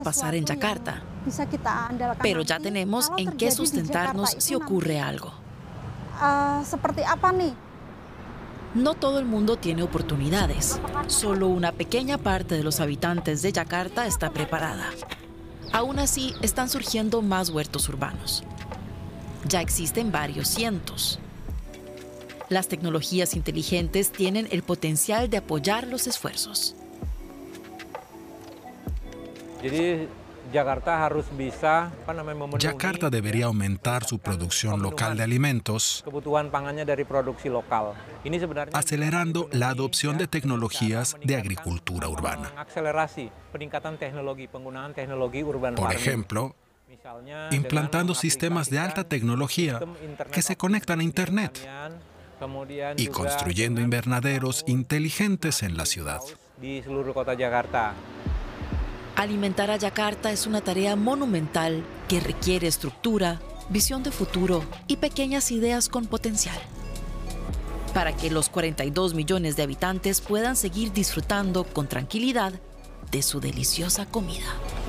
pasar en Yakarta, pero ya tenemos en qué sustentarnos si ocurre algo. No todo el mundo tiene oportunidades. Solo una pequeña parte de los habitantes de Yakarta está preparada. Aún así, están surgiendo más huertos urbanos. Ya existen varios cientos. Las tecnologías inteligentes tienen el potencial de apoyar los esfuerzos. Yakarta debería aumentar su producción local de alimentos, acelerando la adopción de tecnologías de agricultura urbana. Por ejemplo, implantando sistemas de alta tecnología que se conectan a Internet y construyendo invernaderos inteligentes en la ciudad. Alimentar a Yakarta es una tarea monumental que requiere estructura, visión de futuro y pequeñas ideas con potencial, para que los 42 millones de habitantes puedan seguir disfrutando con tranquilidad de su deliciosa comida.